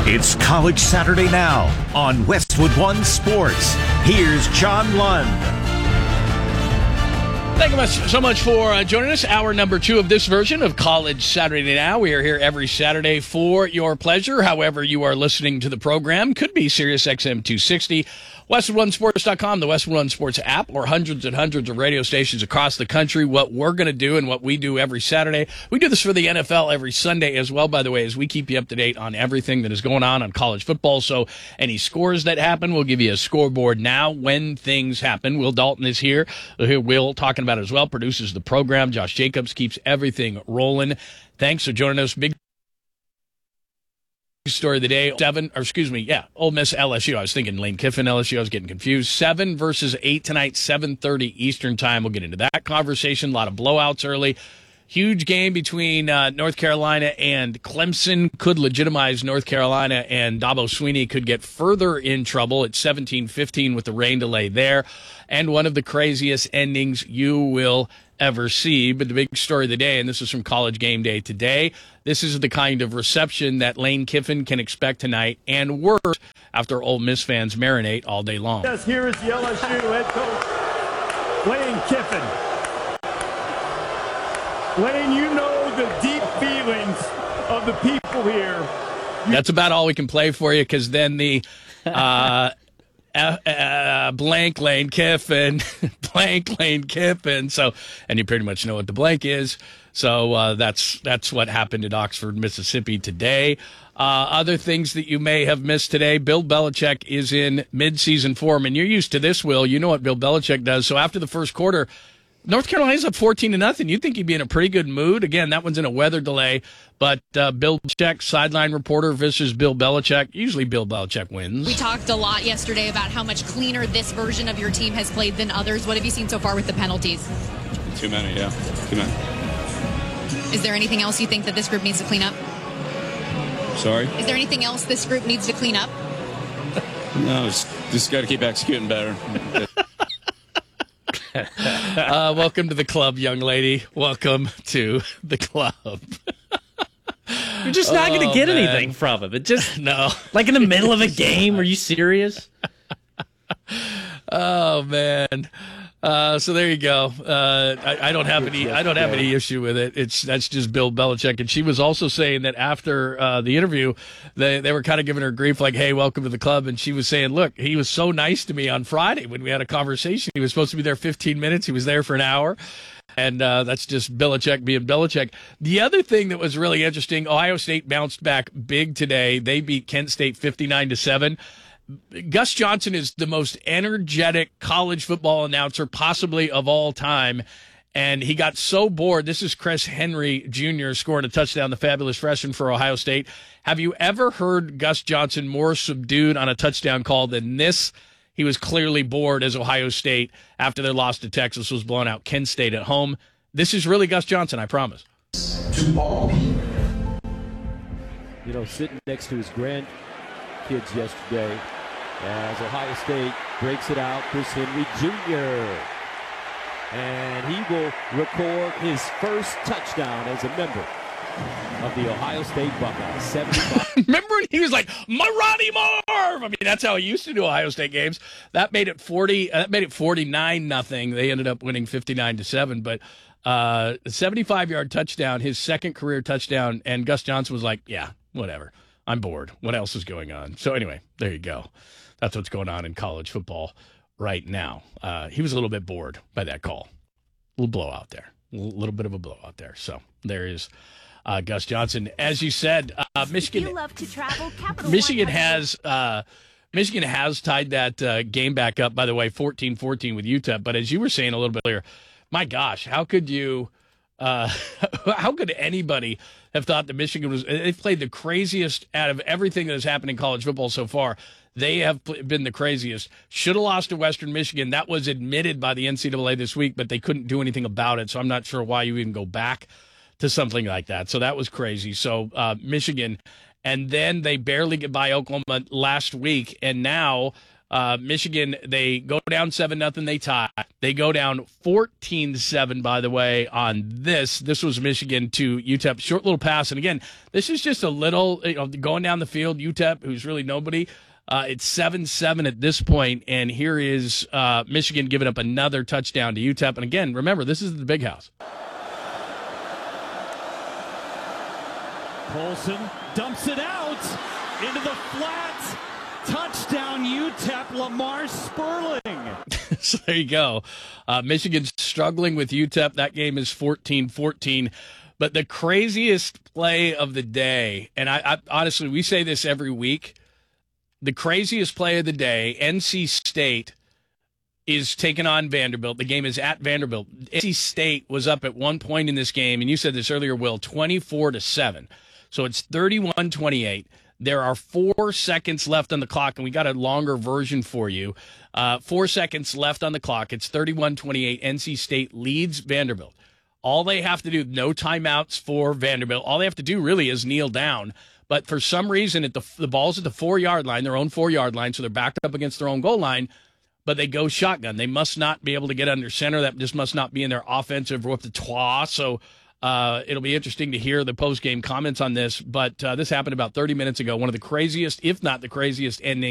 It's College Saturday now on Westwood One Sports. Here's John Lund. Thank you so much for joining us. Hour number 2 of this version of College Saturday Now. We are here every Saturday for your pleasure. However you are listening to the program, could be Sirius XM 260, WestwoodOneSports.com, the Westwood One Sports app, or hundreds and hundreds of radio stations across the country. What we're going to do and what we do every Saturday, we do this for the NFL every Sunday as well, by the way, as we keep you up to date on everything that is going on college football. So any scores that happen, we'll give you a scoreboard now when things happen. Will Dalton is here. Will talking about it as well, produces the program. Josh Jacobs keeps everything rolling. Thanks for joining us. Big story of the day, Ole Miss LSU. I was thinking Lane Kiffin LSU. I was getting confused. 7 versus 8 tonight, 7:30 Eastern time. We'll get into that conversation. A lot of blowouts early. Huge game between North Carolina and Clemson. Could legitimize North Carolina, and Dabo Swinney could get further in trouble at 17-15 with the rain delay there. And one of the craziest endings you will ever see. But the big story of the day, and this is from College Game Day today, this is the kind of reception that Lane Kiffin can expect tonight, and worse after Ole Miss fans marinate all day long. Yes, here is the LSU head coach, Lane Kiffin. Lane, you know the deep feelings of the people here. That's about all we can play for you, because then the blank Lane Kiffin, blank Lane Kiffin. So, and you pretty much know what the blank is. So that's what happened at Oxford, Mississippi today. Other things that you may have missed today, Bill Belichick is in midseason form, and you're used to this, Will. You know what Bill Belichick does. So after the first quarter, North Carolina's up 14-0. You'd think he'd be in a pretty good mood. Again, that one's in a weather delay. But Bill Belichick, sideline reporter versus Bill Belichick. Usually Bill Belichick wins. We talked a lot yesterday about how much cleaner this version of your team has played than others. What have you seen so far with the penalties? Too many, yeah. Too many. Is there anything else you think that this group needs to clean up? Sorry? Is there anything else this group needs to clean up? No, just got to keep executing better. Welcome to the club, young lady. Welcome to the club. You're just not going to get anything from him. It just no. Like in the middle of a game. Are you serious? Oh man. So there you go. I don't have any issue with it. That's just Bill Belichick. And she was also saying that after the interview, they were kind of giving her grief, like, "Hey, welcome to the club." And she was saying, "Look, he was so nice to me on Friday when we had a conversation. He was supposed to be there 15 minutes. He was there for an hour." And that's just Belichick being Belichick. The other thing that was really interesting, Ohio State bounced back big today. They beat Kent State 59-7. Gus Johnson is the most energetic college football announcer possibly of all time, and he got so bored. This is Chris Henry Jr. scoring a touchdown, the fabulous freshman for Ohio State. Have you ever heard Gus Johnson more subdued on a touchdown call than this? He was clearly bored as Ohio State, after their loss to Texas, was blowing out Kent State at home. This is really Gus Johnson, I promise. You know, sitting next to his grandkids yesterday, as Ohio State breaks it out, Chris Henry Jr. And he will record his first touchdown as a member of the Ohio State Buckeyes. 75. Remember when he was like, Ronnie Marv? I mean, that's how he used to do Ohio State games. That made it 49-0. They ended up winning 59-7. But a 75-yard touchdown, his second career touchdown, and Gus Johnson was like, yeah, whatever. I'm bored. What else is going on? So anyway, there you go. That's what's going on in college football right now. He was a little bit bored by that call. A little blowout there. A little bit of a blowout there. So there is Gus Johnson. As you said, Michigan. You love to travel, Michigan has tied that game back up, by the way, 14-14 with UTEP. But as you were saying a little bit earlier, my gosh, how could anybody have thought that Michigan was – they've played the craziest out of everything that has happened in college football so far. They have been the craziest. Should have lost to Western Michigan. That was admitted by the NCAA this week, but they couldn't do anything about it. So I'm not sure why you even go back to something like that. So that was crazy. So Michigan, and then they barely get by Oklahoma last week, and now Michigan, they go down 7-0, they tie. They go down 14-7, by the way, on this. This was Michigan to UTEP. Short little pass. And again, this is just a little, going down the field. UTEP, who's really nobody. It's 7-7 at this point, and here is Michigan giving up another touchdown to UTEP. And again, remember, this is the Big House. Colson dumps it out into the flat. Touchdown, UTEP, Lamar Sperling. So there you go. Michigan's struggling with UTEP. That game is 14-14. But the craziest play of the day, and I honestly, we say this every week, the craziest play of the day, NC State is taking on Vanderbilt. The game is at Vanderbilt. NC State was up at one point in this game, and you said this earlier, Will, 24-7. So it's 31-28. There are 4 seconds left on the clock, and we got a longer version for you. 4 seconds left on the clock. It's 31-28. NC State leads Vanderbilt. All they have to do, no timeouts for Vanderbilt. All they have to do really is kneel down. But for some reason, the ball's at the 4-yard line, their own 4-yard line, so they're backed up against their own goal line, but they go shotgun. They must not be able to get under center. That just must not be in their offensive repertoire. So it'll be interesting to hear the post-game comments on this. But this happened about 30 minutes ago. One of the craziest, if not the craziest, ending